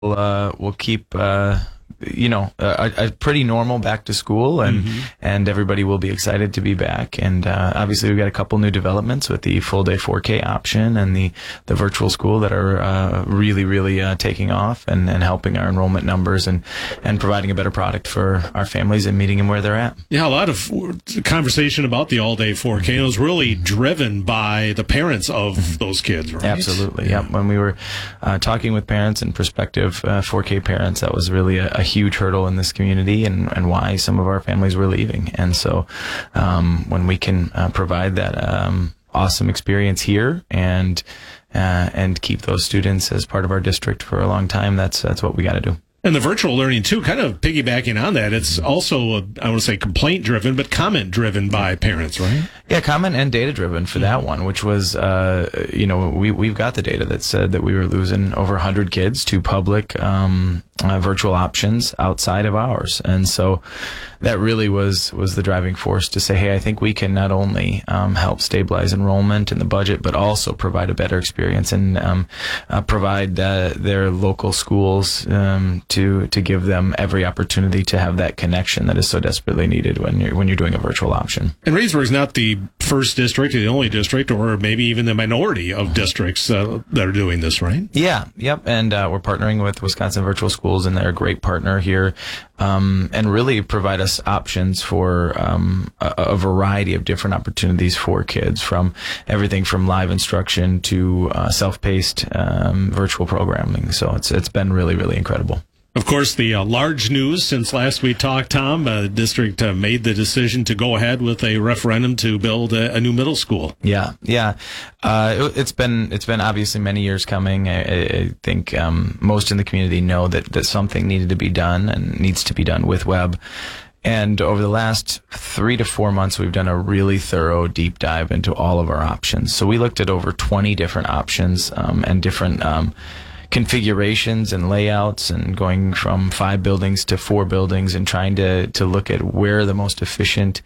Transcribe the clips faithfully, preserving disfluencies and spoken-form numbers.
we'll, uh, we'll keep, uh, you know, a, a pretty normal back to school, and mm-hmm. and everybody will be excited to be back. And uh, obviously, we've got a couple new developments with the full day four K option and the the virtual school that are uh, really, really uh, taking off and, and helping our enrollment numbers and and providing a better product for our families and meeting them where they're at. Yeah, a lot of conversation about the all day four K was really driven by the parents of those kids, right? Absolutely. Yeah. Yep. When we were uh, talking with parents and prospective uh, four K parents, that was really a, a huge hurdle in this community, and, and why some of our families were leaving. And so um, when we can uh, provide that um, awesome experience here and uh, and keep those students as part of our district for a long time, that's that's what we got to do. And the virtual learning, too, kind of piggybacking on that, it's also, uh, I want to say complaint-driven, but comment-driven by parents, right? Yeah, comment and data-driven for that one, which was, uh, you know, we, we've got the data that said that we were losing over one hundred kids to public um, uh, virtual options outside of ours. And so that really was, was the driving force to say, hey, I think we can not only um, help stabilize enrollment and the budget, but also provide a better experience and um, uh, provide uh, their local schools um, to to give them every opportunity to have that connection that is so desperately needed when you're when you're doing a virtual option. And Reedsburg is not the first district, or the only district, or maybe even the minority of districts uh, that are doing this, right? Yeah, yep. And uh, we're partnering with Wisconsin Virtual Schools, and they're a great partner here, um, and really provide us options for um, a, a variety of different opportunities for kids, from everything from live instruction to uh, self-paced um, virtual programming. So it's it's been really, really incredible. Of course, the uh, large news since last we talked, Tom, uh, the district uh, made the decision to go ahead with a referendum to build a, a new middle school. Yeah, yeah. Uh, it, it's been it's been obviously many years coming. I, I think um, most in the community know that, that something needed to be done and needs to be done with Webb. And over the last three to four months, we've done a really thorough deep dive into all of our options. So we looked at over twenty different options um, and different um configurations and layouts, and going from five buildings to four buildings, and trying to to look at where the most efficient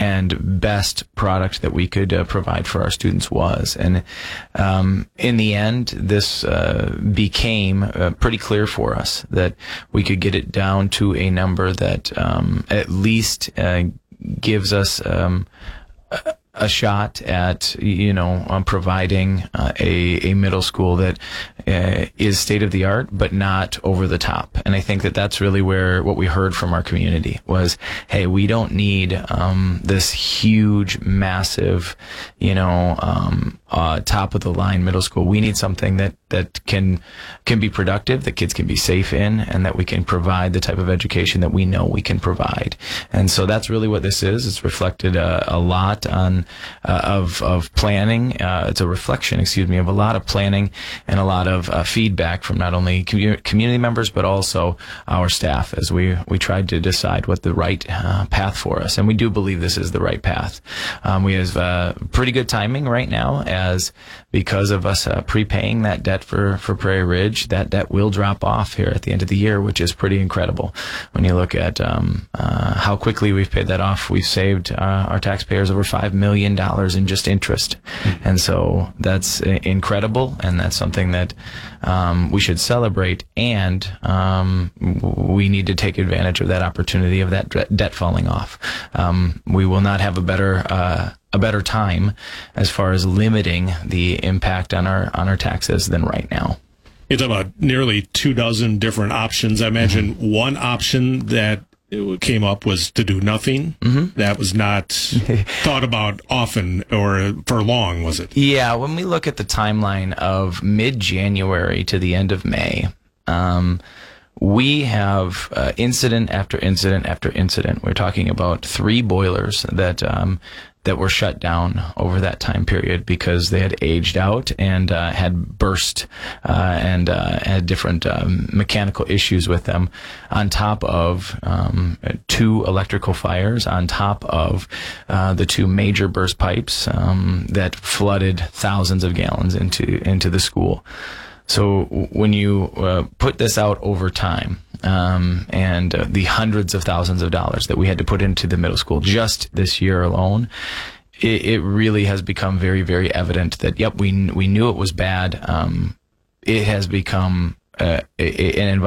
and best product that we could uh, provide for our students was. And um, in the end, this uh, became uh, pretty clear for us that we could get it down to a number that um, at least uh, gives us um, a, a shot at, you know, um, providing uh, a, a middle school that uh, is state of the art, but not over the top. And I think that that's really where what we heard from our community was, hey, we don't need um, this huge, massive, you know, um, uh, top of the line middle school. We need something that that can can be productive, that kids can be safe in, and that we can provide the type of education that we know we can provide. And so that's really what this is. It's reflected uh, a lot on uh, of of planning. Uh, it's a reflection, excuse me, of a lot of planning and a lot of uh, feedback from not only commu- community members but also our staff, as we we tried to decide what the right uh, path for us. And we do believe this is the right path. Um, we have uh, pretty good timing right now, as because of us uh, prepaying that debt for for Prairie Ridge, that debt will drop off here at the end of the year, which is pretty incredible when you look at um, uh, how quickly we've paid that off. We've saved uh, our taxpayers over five million dollars in just interest. Mm-hmm. And so that's uh, incredible, and that's something that um, we should celebrate, and um, we need to take advantage of that opportunity of that debt falling off. Um, we will not have a better uh, a better time as far as limiting the impact on our on our taxes than right now. You talk about nearly two dozen different options. I imagine mm-hmm. one option that came up was to do nothing. Mm-hmm. That was not thought about often or for long, was it? Yeah, when we look at the timeline of mid-January to the end of May, um, we have uh, incident after incident after incident. We're talking about three boilers that um, that were shut down over that time period because they had aged out and uh, had burst uh, and uh, had different um, mechanical issues with them, on top of um, two electrical fires, on top of uh, the two major burst pipes um, that flooded thousands of gallons into into the school. So when you uh, put this out over time, um, and uh, the hundreds of thousands of dollars that we had to put into the middle school just this year alone, it, it really has become very, very evident that, yep, we we knew it was bad. Um, it has become uh, a, a, an